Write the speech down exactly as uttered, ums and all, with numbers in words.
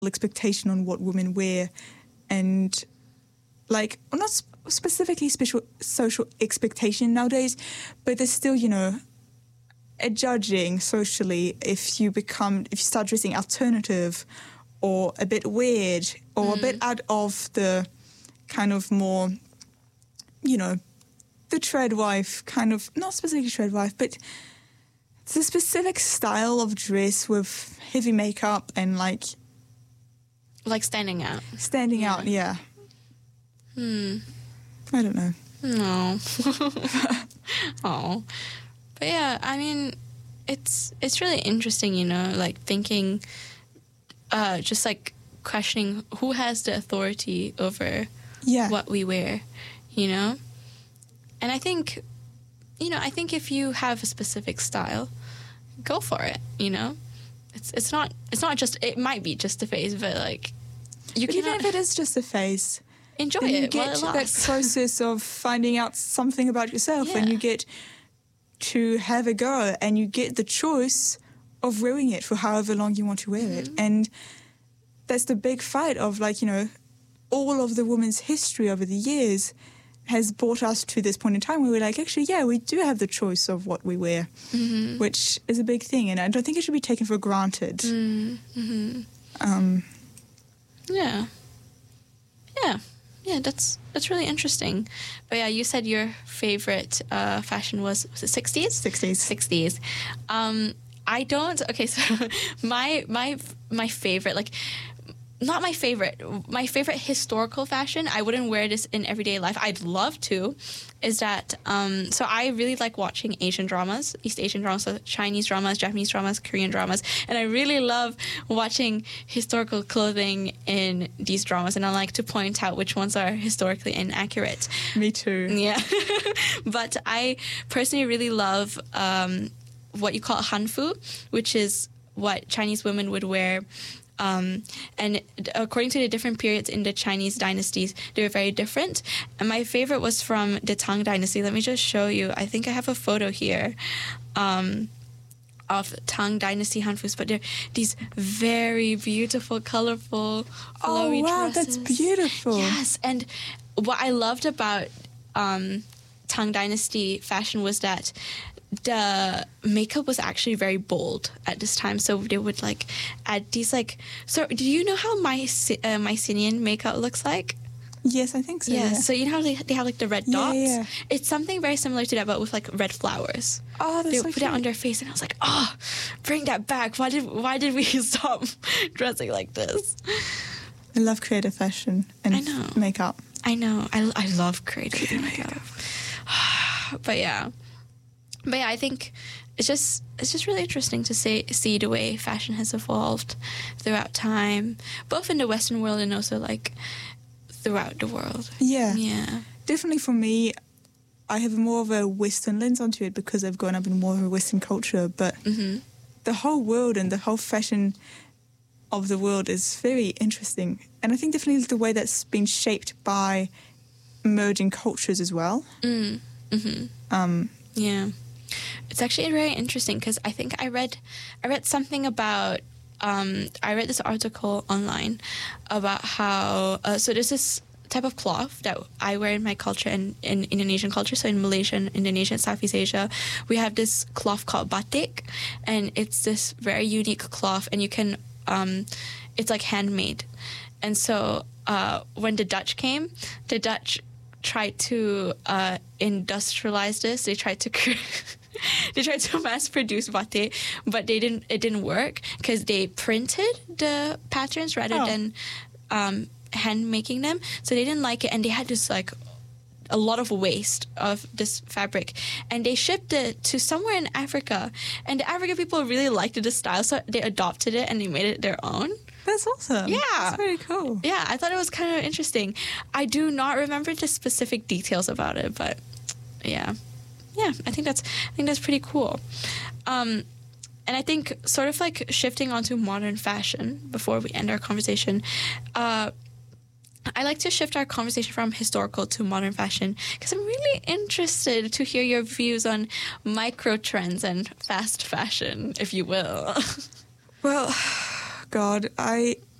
expectation on what women wear, and like not sp- specifically special social expectation nowadays, but there's still, you know, a judging socially if you become if you start dressing alternative or a bit weird or mm. a bit out of the kind of more, you know, the trad wife kind of, not specifically trad wife, but it's a specific style of dress with heavy makeup and like like standing out standing yeah. out yeah hmm I don't know. No. Oh, but yeah, I mean, it's it's really interesting, you know, like thinking, uh, just like questioning who has the authority over yeah. what we wear, you know. And I think, you know, I think if you have a specific style, go for it. You know, it's it's not it's not just it might be just a phase, but like you but cannot, even if it is just a phase. Enjoy then it. You get while it that process of finding out something about yourself, yeah. and you get to have a go, and you get the choice of wearing it for however long you want to wear mm-hmm. it. And that's the big fight of, like, you know, all of the women's history over the years has brought us to this point in time where we're like, actually, yeah, we do have the choice of what we wear, mm-hmm. which is a big thing, and I don't think it should be taken for granted. Mm-hmm. Um, yeah. Yeah. Yeah, that's that's really interesting. But yeah, you said your favorite uh, fashion was, was it sixties? sixties. sixties. Um, I don't... Okay, so my my my favorite, like... Not my favorite. My favorite historical fashion, I wouldn't wear this in everyday life. I'd love to, is that... Um, so I really like watching Asian dramas, East Asian dramas, so Chinese dramas, Japanese dramas, Korean dramas. And I really love watching historical clothing in these dramas. And I like to point out which ones are historically inaccurate. Me too. Yeah. But I personally really love um, what you call hanfu, which is what Chinese women would wear. Um, and according to the different periods in the Chinese dynasties, they were very different. And my favorite was from the Tang Dynasty. Let me just show you. I think I have a photo here um, of Tang Dynasty hanfus, but they're these very beautiful, colorful, flowy oh, wow, dresses. That's beautiful. Yes, and what I loved about um, Tang Dynasty fashion was that the makeup was actually very bold at this time, so they would like add these like. So, do you know how Myce- uh, Mycenaean makeup looks like? Yes, I think so. Yeah. yeah. So you know how they, they have like the red yeah, dots. Yeah. It's something very similar to that, but with like red flowers. Oh, that's they so would put cute. it on their face, and I was like, oh, bring that back. Why did why did we stop dressing like this? I love creative fashion and I know. makeup. I know. I, I love creative, creative makeup. But yeah. But yeah, I think it's just it's just really interesting to see see the way fashion has evolved throughout time, both in the Western world and also like throughout the world. Yeah, yeah. Definitely for me, I have more of a Western lens onto it because I've grown up in more of a Western culture. But mm-hmm. the whole world and the whole fashion of the world is very interesting, and I think definitely the way that's been shaped by emerging cultures as well. Mm. Mm-hmm. Um, yeah. It's actually very interesting because I think I read I read something about um, I read this article online about how uh, so there's this type of cloth that I wear in my culture and in Indonesian culture. So in Malaysia, Indonesia, and Southeast Asia, we have this cloth called batik, and it's this very unique cloth, and you can um, it's like handmade. And so uh, when the Dutch came, the Dutch tried to uh, industrialize this. They tried to create. They tried to mass produce batik, but they didn't. It didn't work because they printed the patterns rather oh. than um, hand making them. So they didn't like it, and they had this like a lot of waste of this fabric, and they shipped it to somewhere in Africa. And the African people really liked the style, so they adopted it and they made it their own. That's awesome. Yeah. That's very cool. Yeah, I thought it was kind of interesting. I do not remember the specific details about it, but yeah. Yeah, I think that's I think that's pretty cool. Um, and I think sort of like shifting onto modern fashion before we end our conversation, uh, I like to shift our conversation from historical to modern fashion because I'm really interested to hear your views on micro trends and fast fashion, if you will. Well, God, I